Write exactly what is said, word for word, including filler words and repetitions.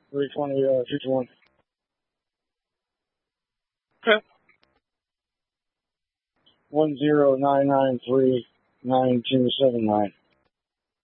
three twenty, uh, fifty-one. Okay. one zero nine nine three nine two seven nine.